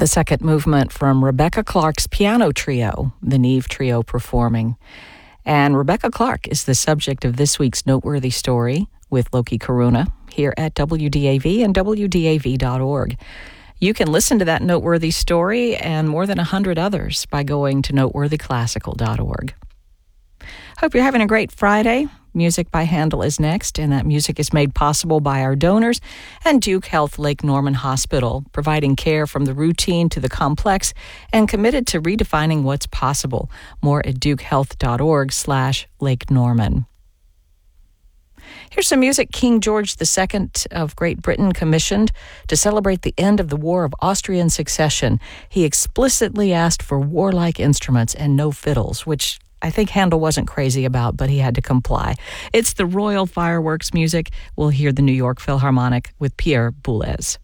The second movement from Rebecca Clark's piano trio, the Neve Trio performing. And Rebecca Clark is the subject of this week's Noteworthy Story with Loki Karuna here at WDAV and WDAV.org. You can listen to that noteworthy story and more than 100 others by going to noteworthyclassical.org. Hope you're having a great Friday. Music by Handel is next, and that music is made possible by our donors and Duke Health Lake Norman Hospital, providing care from the routine to the complex and committed to redefining what's possible. More at dukehealth.org/Lake Norman. Here's some music King George II of Great Britain commissioned to celebrate the end of the War of Austrian Succession. He explicitly asked for warlike instruments and no fiddles, which I think Handel wasn't crazy about, but he had to comply. It's the Royal Fireworks music. We'll hear the New York Philharmonic with Pierre Boulez.